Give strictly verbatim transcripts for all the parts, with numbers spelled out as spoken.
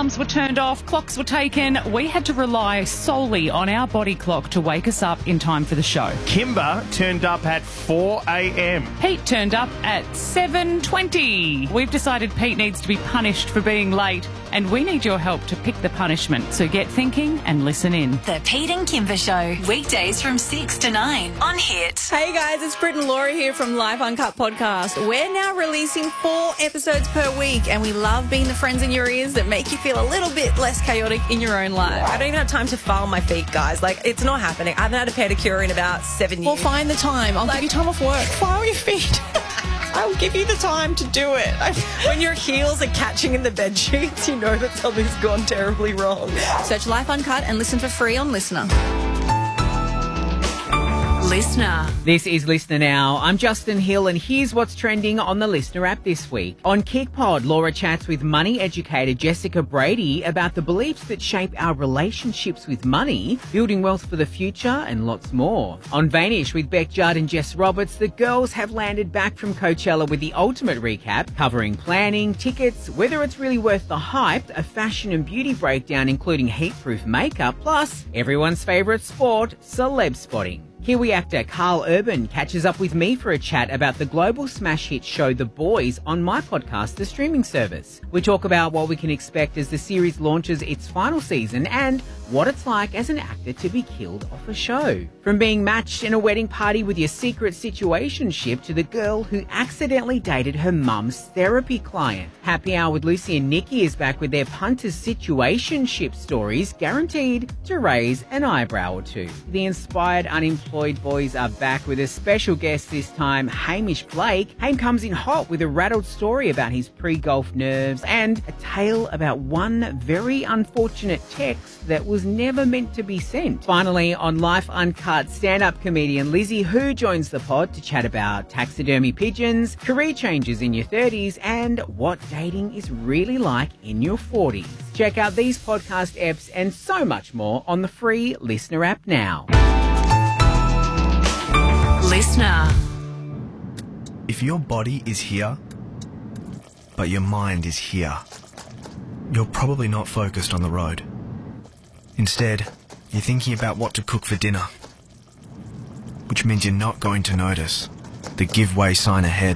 alarms were turned off, clocks were taken. We had to rely solely on our body clock to wake us up in time for the show. Kimber turned up at four a.m. Pete turned up at seven twenty. We've decided Pete needs to be punished for being late, and we need your help to pick the punishment. So get thinking and listen in. The Pete and Kimber Show, weekdays from six to nine on Hit. Hey guys, it's Britt and Laura here from Life Uncut Podcast. We're now releasing four episodes per week, and we love being the friends in your ears that make you feel a little bit less chaotic in your own life. I don't even have time to file my feet, guys. Like, it's not happening. I haven't had a pedicure in about seven years. Well, find the time. I'll Like- give you time off work. File your feet. I'll give you the time to do it. When your heels are catching in the bed sheets, you know that something's gone terribly wrong. Search Life Uncut and listen for free on Listener. Listener. This is Listener Now. I'm Justin Hill, and here's what's trending on the Listener app this week. On KickPod, Laura chats with money educator Jessica Brady about the beliefs that shape our relationships with money, building wealth for the future, and lots more. On Vanish with Beck Judd and Jess Roberts, the girls have landed back from Coachella with the ultimate recap, covering planning, tickets, whether it's really worth the hype, a fashion and beauty breakdown including heat-proof makeup, plus everyone's favourite sport, celeb spotting. Kiwi actor Carl Urban catches up with me for a chat about the global smash hit show The Boys on my podcast, The Streaming Service. We talk about what we can expect as the series launches its final season and what it's like as an actor to be killed off a show. From being matched in a wedding party with your secret situationship to the girl who accidentally dated her mum's therapy client. Happy Hour with Lucy and Nikki is back with their punters situationship stories, guaranteed to raise an eyebrow or two. The inspired unemployed boys are back with a special guest this time, Hamish Blake. Hame comes in hot with a rattled story about his pre-golf nerves and a tale about one very unfortunate text that was never meant to be sent. Finally, on Life Uncut, stand-up comedian Lizzie Hu joins the pod to chat about taxidermy pigeons, career changes in your thirties, and what dating is really like in your forties. Check out these podcast apps and so much more on the free Listener app now. Listener. If your body is here, but your mind is here, you're probably not focused on the road. Instead, you're thinking about what to cook for dinner, which means you're not going to notice the give way sign ahead.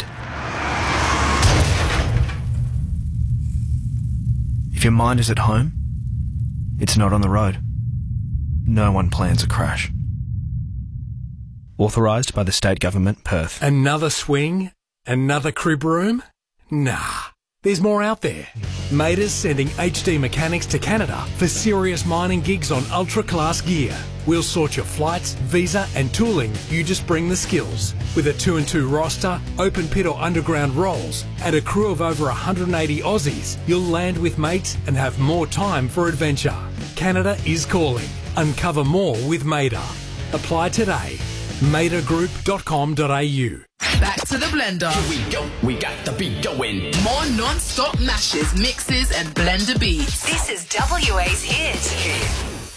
If your mind is at home, it's not on the road. No one plans a crash. Authorised by the State Government, Perth. Another swing? Another crib room? Nah. There's more out there. Mader's sending H D mechanics to Canada for serious mining gigs on ultra-class gear. We'll sort your flights, visa and tooling. You just bring the skills. With a two and two roster, open pit or underground roles, and a crew of over one hundred eighty Aussies, you'll land with mates and have more time for adventure. Canada is calling. Uncover more with Mader. Apply today. mader group dot com dot a u. Back to the blender. Here we go, we got the beat going. More non-stop mashes, mixes and blender beats. This is W A's Hit.